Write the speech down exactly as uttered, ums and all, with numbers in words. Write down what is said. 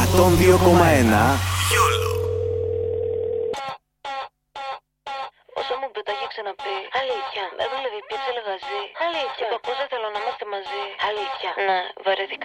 εκατόν δύο κόμμα ένα. Γιόλο. Όσο μου πει, τα έχει ξαναπεί. Αλήθεια. Δεν δουλεύει πια, λαγαζί. Αλήθεια. Είπα πως δεν θέλω να είμαστε μαζί. Αλήθεια. Ναι, βαρέθηκα.